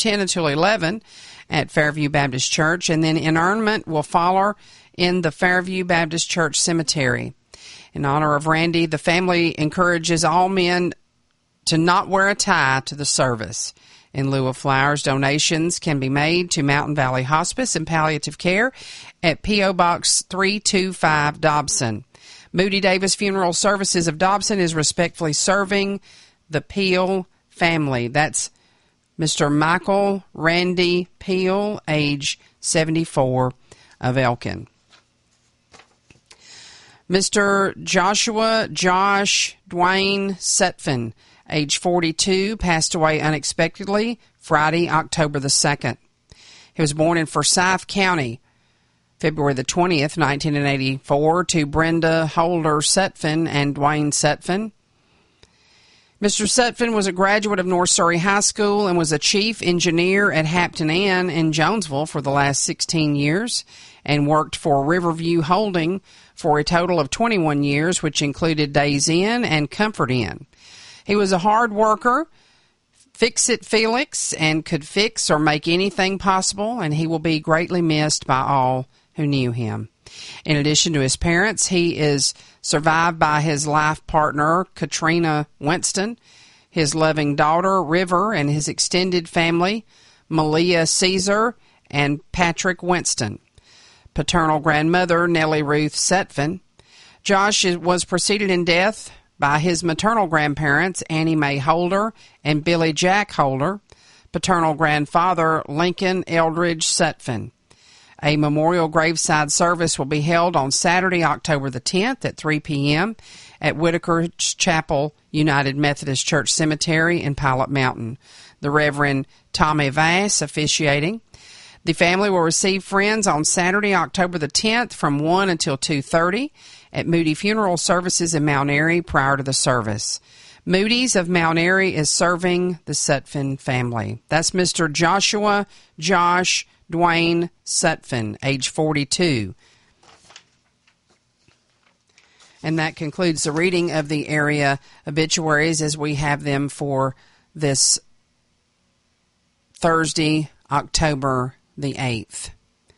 10 until 11 at Fairview Baptist Church, and then interment will follow in the Fairview Baptist Church Cemetery. In honor of Randy, the family encourages all men to not wear a tie to the service. In lieu of flowers, donations can be made to Mountain Valley Hospice and Palliative Care at P.O. Box 325, Dobson. Moody Davis Funeral Services of Dobson is respectfully serving the Peel family. That's Mr. Michael Randy Peel, age 74, of Elkin. Mr. Josh Dwayne Sutphin, age 42, passed away unexpectedly Friday, October the 2nd. He was born in Forsyth County, February the 20th, 1984, to Brenda Holder Sutphin and Dwayne Sutphin. Mr. Sutphin was a graduate of North Surrey High School and was a chief engineer at Hampton Inn in Jonesville for the last 16 years and worked for Riverview Holding for a total of 21 years, which included Days Inn and Comfort Inn. He was a hard worker, fix-it Felix, and could fix or make anything possible, and he will be greatly missed by all who knew him. In addition to his parents, he is survived by his life partner, Katrina Winston, his loving daughter, River, and his extended family, Malia Caesar and Patrick Winston. Paternal grandmother, Nellie Ruth Sutphin. Josh was preceded in death by his maternal grandparents, Annie Mae Holder and Billy Jack Holder. Paternal grandfather, Lincoln Eldridge Sutphin. A memorial graveside service will be held on Saturday, October the 10th at 3 p.m. at Whitaker Chapel United Methodist Church Cemetery in Pilot Mountain. The Reverend Tommy Vass officiating. The family will receive friends on Saturday, October the 10th from 1 until 2:30 at Moody Funeral Services in Mount Airy prior to the service. Moody's of Mount Airy is serving the Sutphin family. That's Mr. Josh Dwayne Sutphin, age 42. And that concludes the reading of the area obituaries as we have them for this Thursday, October the 8th.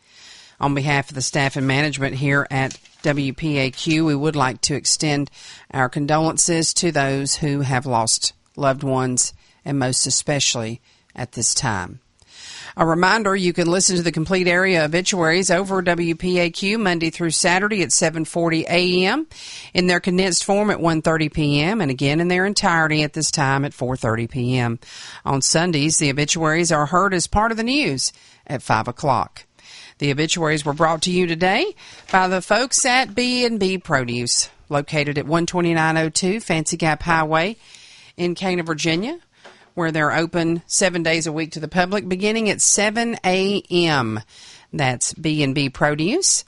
On behalf of the staff and management here at WPAQ, we would like to extend our condolences to those who have lost loved ones, and most especially at this time. A reminder, you can listen to the complete area obituaries over WPAQ Monday through Saturday at 7:40 a.m., in their condensed form at 1:30 p.m., and again in their entirety at this time at 4:30 p.m. On Sundays, the obituaries are heard as part of the news at 5 o'clock. The obituaries were brought to you today by the folks at B&B Produce, located at 12902 Fancy Gap Highway in Cana, Virginia, where they're open 7 days a week to the public, beginning at 7 a.m. That's B&B Produce,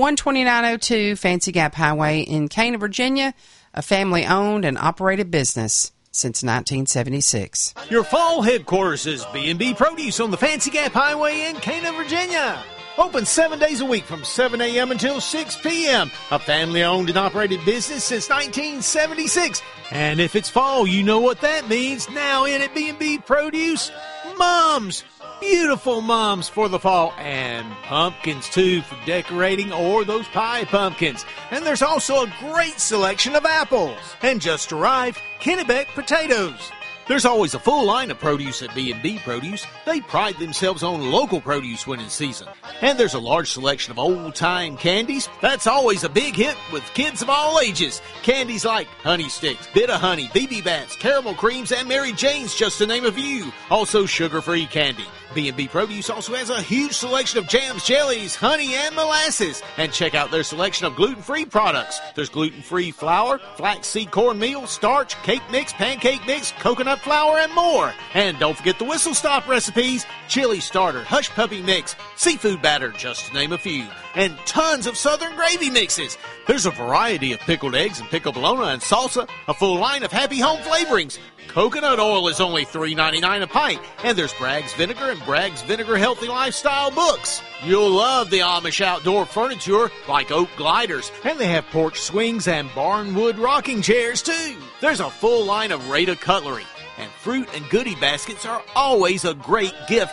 12902 Fancy Gap Highway in Cana, Virginia, a family-owned and operated business since 1976. Your fall headquarters is B&B Produce on the Fancy Gap Highway in Cana, Virginia. Open 7 days a week from 7 a.m. until 6 p.m. A family-owned and operated business since 1976. And if it's fall, you know what that means. Now in at B&B Produce, mums. Beautiful mums for the fall. And pumpkins, too, for decorating, or those pie pumpkins. And there's also a great selection of apples. And just arrived, Kennebec potatoes. There's always a full line of produce at B&B Produce. They pride themselves on local produce when in season. And there's a large selection of old-time candies. That's always a big hit with kids of all ages. Candies like Honey Sticks, Bit of Honey, BB Bats, Caramel Creams, and Mary Jane's, just to name a few. Also sugar-free candy. B&B Produce also has a huge selection of jams, jellies, honey, and molasses. And check out their selection of gluten-free products. There's gluten-free flour, flaxseed cornmeal, starch, cake mix, pancake mix, coconut flour, and more. And don't forget the whistle stop recipes, chili starter, hush puppy mix, seafood batter, just to name a few. And tons of southern gravy mixes. There's a variety of pickled eggs and pickled bologna and salsa, a full line of happy home flavorings. Coconut oil is only $3.99 a pint, and there's Bragg's Vinegar and Bragg's Vinegar Healthy Lifestyle books. You'll love the Amish outdoor furniture like oak gliders, and they have porch swings and barnwood rocking chairs too. There's a full line of Rada cutlery, and fruit and goodie baskets are always a great gift